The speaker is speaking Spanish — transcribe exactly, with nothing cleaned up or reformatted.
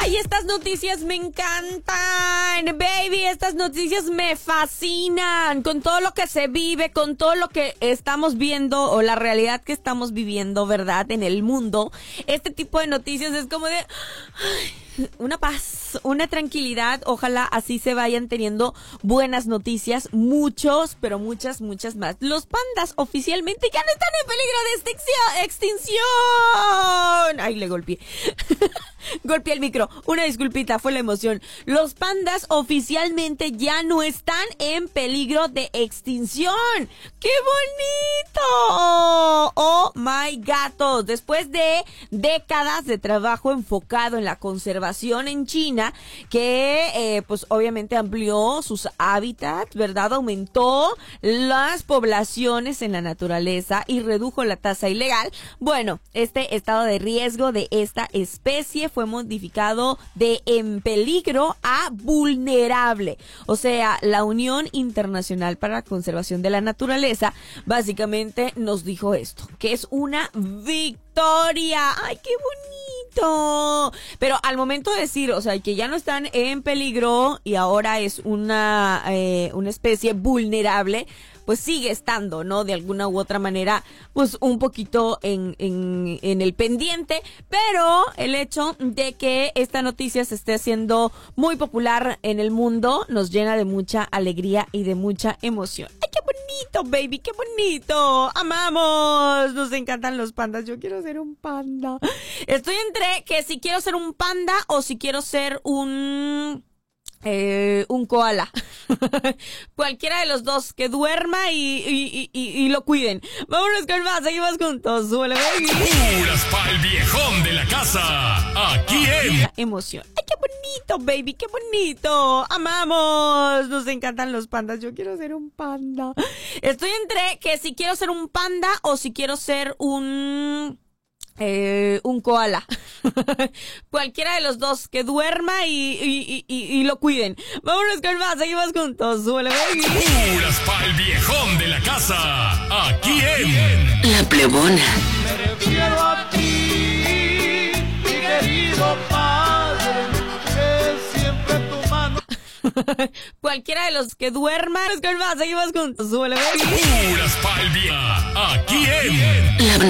Ay, estas noticias me encantan, baby, estas noticias me fascinan, con todo lo que se vive, con todo lo que estamos viendo o la realidad que estamos viviendo, ¿verdad? En el mundo, este tipo de noticias es como de... Ay, una paz, una tranquilidad, ojalá así se vayan teniendo buenas noticias, muchos, pero muchas, muchas más. Los pandas oficialmente ya no están en peligro de extinción. extinción. Ay, le golpeé. Golpeé el micro, una disculpita, fue la emoción. Los pandas oficialmente ya no están en peligro de extinción. ¡Qué bonito! Oh, oh my gatos. Después de décadas de trabajo enfocado en la conservación en China, que eh, pues obviamente amplió sus hábitats, ¿verdad? Aumentó las poblaciones en la naturaleza y redujo la tasa ilegal. Bueno, este estado de riesgo de esta especie fue modificado de en peligro a vulnerable. O sea, la Unión Internacional para la Conservación de la Naturaleza básicamente nos dijo esto, que es una victoria. ¡Ay, qué bonito! Pero al momento de decir, o sea, que ya no están en peligro y ahora es una, eh, una especie vulnerable, pues sigue estando, ¿no? De alguna u otra manera, pues un poquito en, en, en el pendiente, pero el hecho de que esta noticia se esté haciendo muy popular en el mundo nos llena de mucha alegría y de mucha emoción. ¡Ay, qué bonito, baby! ¡Qué bonito! ¡Amamos! Nos encantan los pandas. Yo quiero ser un panda. Estoy entre que si quiero ser un panda o si quiero ser un... Eh, un koala. Cualquiera de los dos, que duerma y, y, y, y lo cuiden. Vámonos con más, seguimos juntos. Súbele, baby. Puras pa'l viejón de la casa. Aquí en emoción. Ay, qué bonito, baby, qué bonito. Amamos. Nos encantan los pandas. Yo quiero ser un panda. Estoy entre que si quiero ser un panda o si quiero ser un... Eh, un koala. Cualquiera de los dos, que duerma y, y, y, y lo cuiden. Vámonos con más, seguimos juntos. Súbele, baby. Puras pa'l viejón de la casa. Aquí en La Plebona. Me refiero a ti, mi querido padre, que siempre tu mano. Cualquiera de los que duerma. Con más, seguimos juntos. Súbele, baby. Puras pa'l viejón. Aquí en